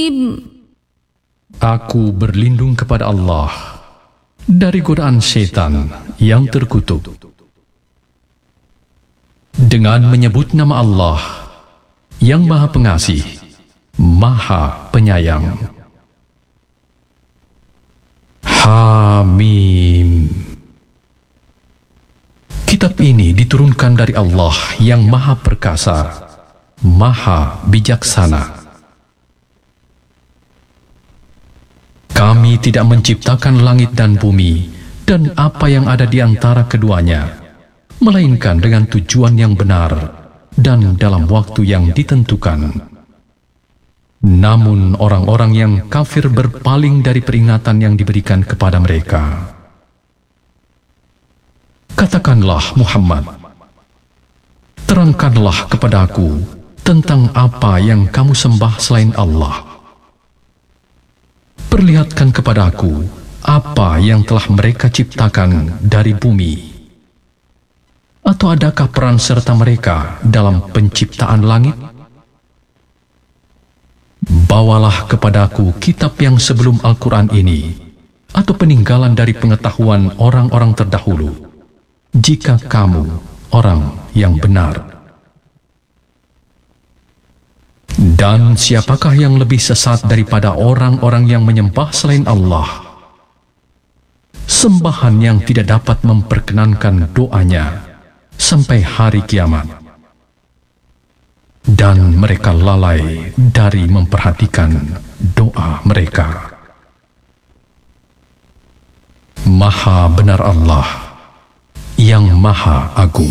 Aku berlindung kepada Allah dari godaan setan yang terkutuk. Dengan menyebut nama Allah yang Maha Pengasih, Maha Penyayang. Hamim. Kitab ini diturunkan dari Allah yang Maha Perkasa, Maha Bijaksana. Kami tidak menciptakan langit dan bumi dan apa yang ada di antara keduanya, melainkan dengan tujuan yang benar dan dalam waktu yang ditentukan. Namun orang-orang yang kafir berpaling dari peringatan yang diberikan kepada mereka. Katakanlah Muhammad, terangkanlah kepadaku tentang apa yang kamu sembah selain Allah. Perlihatkan kepadaku apa yang telah mereka ciptakan dari bumi. Atau adakah peran serta mereka dalam penciptaan langit? Bawalah kepadaku kitab yang sebelum Al-Quran ini, atau peninggalan dari pengetahuan orang-orang terdahulu, jika kamu orang yang benar. Dan siapakah yang lebih sesat daripada orang-orang yang menyembah selain Allah, sembahan yang tidak dapat memperkenankan doanya sampai hari kiamat, dan mereka lalai dari memperhatikan doa mereka. Maha benar Allah yang Maha Agung.